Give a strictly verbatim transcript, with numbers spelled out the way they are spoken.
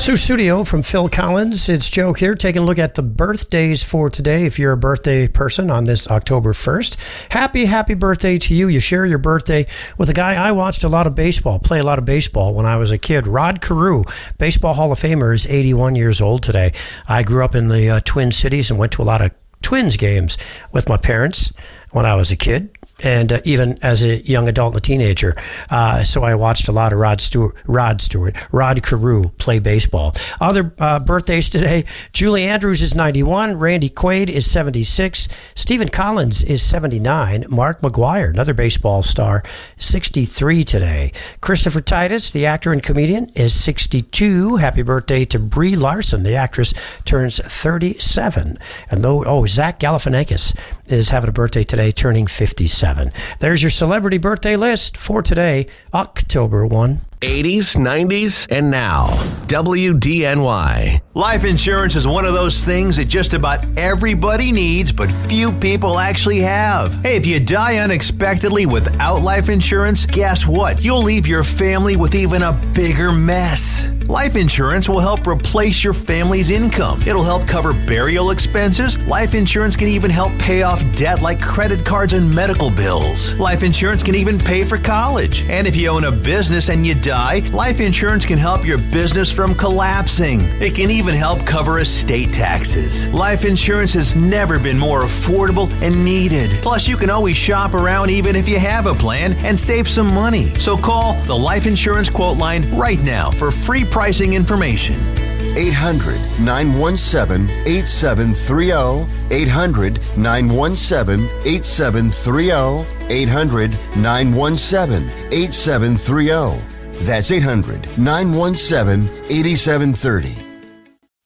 Sioux Studio from Phil Collins. It's Joe here taking a look at the birthdays for today. If you're a birthday person on this October first, happy, happy birthday to you. You share your birthday with a guy I watched a lot of baseball, play a lot of baseball when I was a kid. Rod Carew, Baseball Hall of Famer, is eighty-one years old today. I grew up in the uh, Twin Cities and went to a lot of Twins games with my parents when I was a kid. And uh, even as a young adult and a teenager. Uh, so I watched a lot of Rod Stewart, Rod Stewart, Rod Carew play baseball. Other uh, birthdays today, Julie Andrews is ninety-one, Randy Quaid is seventy-six, Stephen Collins is seventy-nine, Mark McGwire, another baseball star, sixty-three today. Christopher Titus, the actor and comedian, is sixty-two. Happy birthday to Brie Larson, the actress, turns thirty-seven. And though, oh, Zach Galifianakis is having a birthday today, turning fifty-seven. There's your celebrity birthday list for today, October first. eighties, nineties, and now. W D N Y. Life insurance is one of those things that just about everybody needs, but few people actually have. Hey, if you die unexpectedly without life insurance, guess what? You'll leave your family with even a bigger mess. Life insurance will help replace your family's income. It'll help cover burial expenses. Life insurance can even help pay off debt like credit cards and medical bills. Life insurance can even pay for college. And if you own a business and you die, life insurance can help your business from collapsing. It can even help cover estate taxes. Life insurance has never been more affordable and needed. Plus, you can always shop around even if you have a plan and save some money. So call the Life Insurance Quote Line right now for free pricing information. eight hundred, nine one seven, eight seven three zero. eight hundred, nine one seven, eight seven three zero. eight hundred, nine one seven, eight seven three zero. That's eight hundred, nine one seven, eight seven three zero.